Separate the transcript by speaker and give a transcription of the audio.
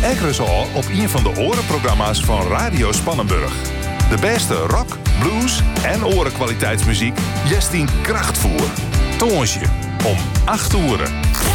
Speaker 1: Ekkeres al op een van de orenprogramma's van Radio Spannenburg. De beste rock, blues en orenkwaliteitsmuziek jest in krachtvoer. Tongersje om 8 uur.